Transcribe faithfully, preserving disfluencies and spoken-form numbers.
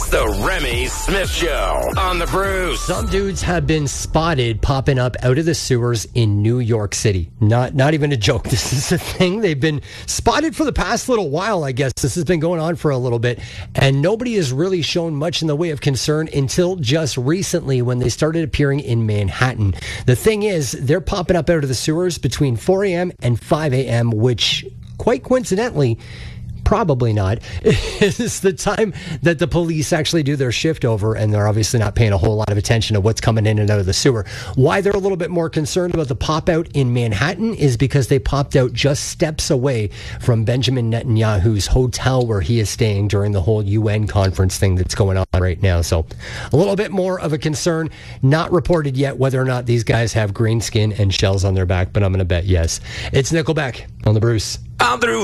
It's the Remy Smith Show on the Bruce. Some dudes have been spotted popping up out of the sewers in New York City. Not not even a joke. This is a thing. They've been spotted for the past little while, I guess. This has been going on for a little bit. And nobody has really shown much in the way of concern until just recently when they started appearing in Manhattan. The thing is, they're popping up out of the sewers between four a.m. and five a.m., which, quite coincidentally, probably not, is the time that the police actually do their shift over, and they're obviously not paying a whole lot of attention to what's coming in and out of the sewer. Why they're a little bit more concerned about the pop out in Manhattan is because they popped out just steps away from Benjamin Netanyahu's hotel where he is staying during the whole U N conference thing that's going on right now. So a little bit more of a concern. Not reported yet whether or not these guys have green skin and shells on their back, but I'm going to bet yes. It's Nickelback on the Bruce. On the